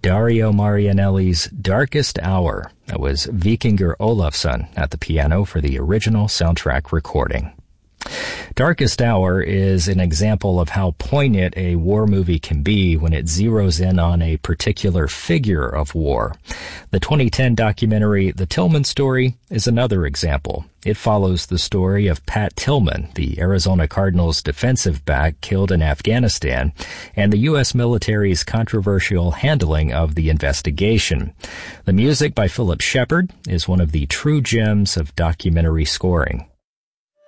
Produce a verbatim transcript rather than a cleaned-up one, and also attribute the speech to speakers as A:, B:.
A: Dario Marianelli's Darkest Hour. That was Vikingur Olafsson at the piano for the original soundtrack recording. Darkest Hour is an example of how poignant a war movie can be when it zeroes in on a particular figure of war. The twenty ten documentary The Tillman Story is another example. It follows the story of Pat Tillman, the Arizona Cardinals defensive back killed in Afghanistan, and the U S military's controversial handling of the investigation. The music by Philip Shepard is one of the true gems of documentary scoring.